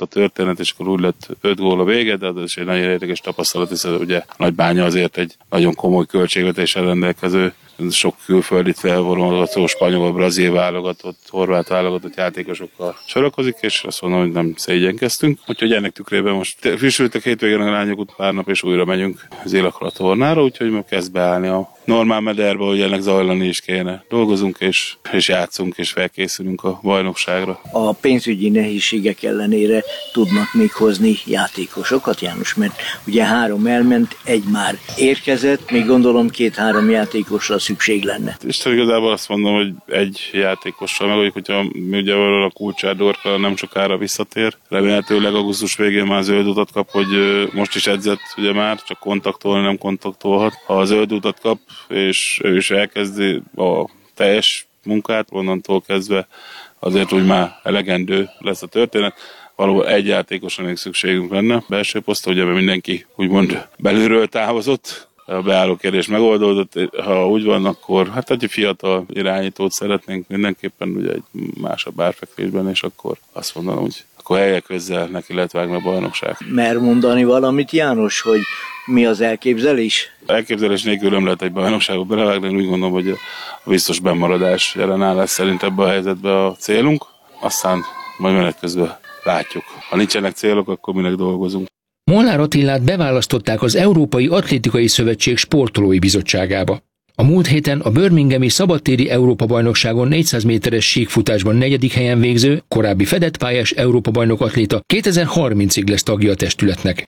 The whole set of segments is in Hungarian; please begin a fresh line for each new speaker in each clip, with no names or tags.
a történet, és akkor úgy lett 5 gól a vége, de az is egy nagyon érdekes tapasztalat, hiszen ugye Nagybánya azért egy nagyon komoly költségvetéssel rendelkező, sok külföldit felvonulgató, spanyol, brazil válogatott, horvát válogatott játékosokkal sorakozik, és azt mondom, hogy nem szégyenkeztünk. Úgyhogy ennek tükrében most frissültek hétvégén a lányok pár nap, és újra megyünk az Élakra tornára, úgyhogy most kezd beállni a normál mederbe, hogy ennek zajlani is kéne. Dolgozunk és játszunk, és felkészülünk a bajnokságra.
A pénzügyi nehézségek ellenére tudnak még hozni játékosokat, János, mert ugye 3 elment, 1 már érkezett, még gondolom 2-3 játékosra szükség lenne.
Isten igazából azt mondom, hogy egy játékossal megoldjuk, hogyha mi ugye a Kulcsár Dorka nem sokára visszatér. Remélhetőleg augusztus végén már zöld utat kap, hogy most is edzett, ugye már, csak kontaktolni nem kontaktolhat. Ha a zöld utat kap, és ő is elkezdi a teljes munkát, onnantól kezdve azért úgy már elegendő lesz a történet. Valóban egy játékosra még szükségünk lenne. Belső posztra, ugye mindenki úgymond belülről távozott, a beálló kérdés megoldódott. Ha úgy van, akkor hát egy fiatal irányítót szeretnénk mindenképpen, ugye egy másabb árfekvésben, és akkor azt mondanom, hogy akkor helyek közzel neki lehet vágni a bajnokság.
Mer mondani valamit, János, hogy mi az elképzelés?
Elképzelés nélkül nem lehet egy bajnokságot belevágni, úgy gondolom, hogy a biztos bennmaradás jelenállás szerint ebben a helyzetben a célunk, aztán majd menet közben látjuk. Ha nincsenek célok, akkor minek dolgozunk.
Molnár Attilát beválasztották az Európai Atlétikai Szövetség sportolói bizottságába. A múlt héten a birminghami szabadtéri Európa-bajnokságon 400 méteres síkfutásban 4. helyen végző, korábbi fedett pályás Európa-bajnok atléta 2030-ig lesz tagja a testületnek.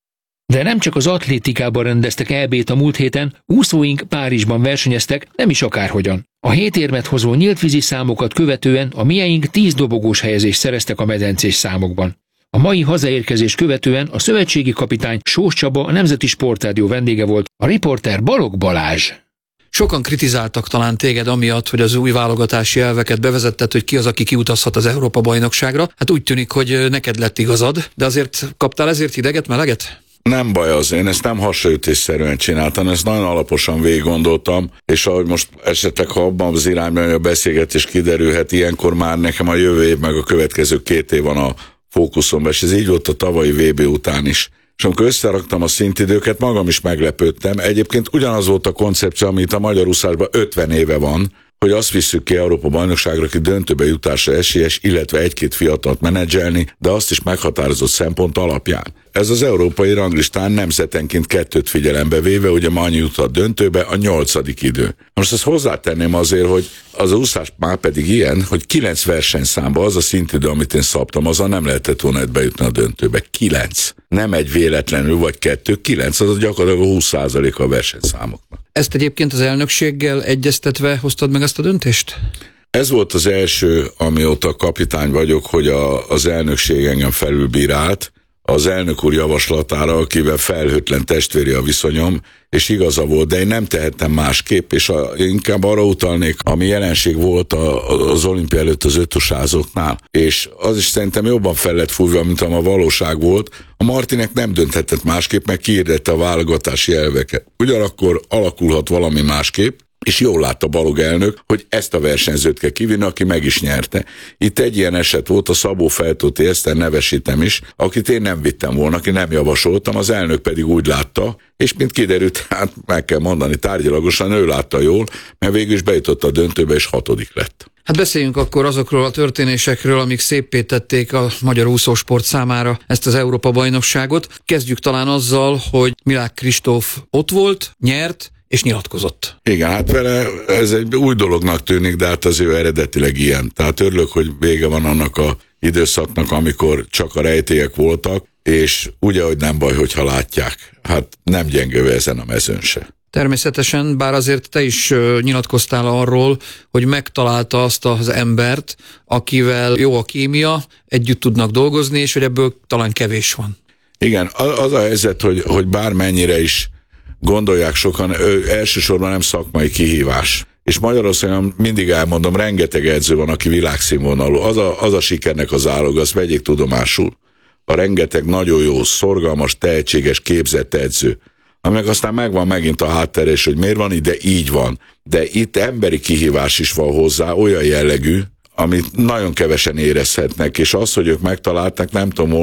De nem csak az atlétikában rendeztek EB-t a múlt héten, úszóink Párizsban versenyeztek, nem is akárhogyan. A 7 érmet hozó nyíltvízi számokat követően a mieink 10 dobogós helyezést szereztek a medencés számokban. A mai hazaérkezés követően a szövetségi kapitány Sós Csaba a Nemzeti Sportrádió vendége volt, a riporter Balogh Balázs.
Sokan kritizáltak talán téged amiatt, hogy az új válogatási elveket bevezetted, hogy ki az, aki kiutazhat az Európa-bajnokságra. Hát úgy tűnik, hogy neked lett igazad, de azért kaptál ezért hideget, meleget?
Nem baj az, én ezt nem hasraütésszerűen csináltam, ezt nagyon alaposan végiggondoltam, és ahogy most esetleg, ha abban az irányban a beszélgetés kiderülhet, ilyenkor már nekem a jövő év meg a következő 2 év van a fókuszomban, és ez így volt a tavalyi VB után is. És amikor összeraktam a szintidőket, magam is meglepődtem. Egyébként ugyanaz volt a koncepció, amit a magyar úszásban 50 éve van, hogy azt visszük ki Európa-bajnokságra, aki döntőbe jutásra esélyes, illetve 1-2 fiatalt menedzselni, de azt is meghatározott szempont alapján. Ez az európai ranglistán nemzetenként 2 figyelembe véve, ugye ma annyi jutott döntőbe, a 8. idő. Most ezt hozzátenném azért, hogy az úszás már pedig ilyen, hogy 9 versenyszámba az a szintidő, amit én szabtam, azzal nem lehetett volna bejutni a döntőbe. 9. Nem egy véletlenül vagy 2, 9, az gyakorlatilag 20% a versenyszámoknak.
Ezt egyébként az elnökséggel egyeztetve hoztad meg ezt a döntést?
Ez volt az első, amióta kapitány vagyok, hogy az elnökség engem felülbírált, az elnök úr javaslatára, akivel felhőtlen testvéri a viszonyom, és igaza volt, de én nem tehettem másképp, és inkább arra utalnék, ami jelenség volt az olimpia előtt az ötösázóknál, és az is szerintem jobban fel lett fújva, mint a valóság volt. A Martinek nem dönthetett másképp, meg kiirdette a válogatási elveket. Ugyanakkor alakulhat valami másképp, és jól látta Balogh elnök, hogy ezt a versenyzőt kell kivinni, aki meg is nyerte. Itt egy ilyen eset volt, a Szabó Feltóti Eszter, nevesítem is, akit én nem vittem volna, aki nem javasoltam, az elnök pedig úgy látta, és mint kiderült, hát meg kell mondani, tárgyilagosan ő látta jól, mert végül is bejutott a döntőbe, és 6. lett.
Hát beszéljünk akkor azokról a történésekről, amik széppé tették a magyar úszósport számára ezt az Európa-bajnokságot. Kezdjük talán azzal, hogy Milák Kristóf ott volt, nyert, és nyilatkozott.
Igen, hát vele ez egy új dolognak tűnik, de hát az ő eredetileg ilyen. Tehát örülök, hogy vége van annak a időszaknak, amikor csak a rejtélyek voltak, és ugye, hogy nem baj, hogyha látják. Hát nem gyengő ezen a mezőn se.
Természetesen, bár azért te is nyilatkoztál arról, hogy megtalálta azt az embert, akivel jó a kémia, együtt tudnak dolgozni, és hogy ebből talán kevés van.
Igen, az a helyzet, hogy bármennyire is gondolják sokan, elsősorban nem szakmai kihívás. És Magyarországon mindig elmondom, rengeteg edző van, aki világszínvonalú. Az a sikernek az záloga, azt vegyék tudomásul. A rengeteg nagyon jó, szorgalmas, tehetséges, képzett edző, aminek aztán megvan megint a hátterés, hogy miért van ide, így van. De itt emberi kihívás is van hozzá, olyan jellegű, amit nagyon kevesen érezhetnek, és az, hogy ők megtalálták, nem tudom,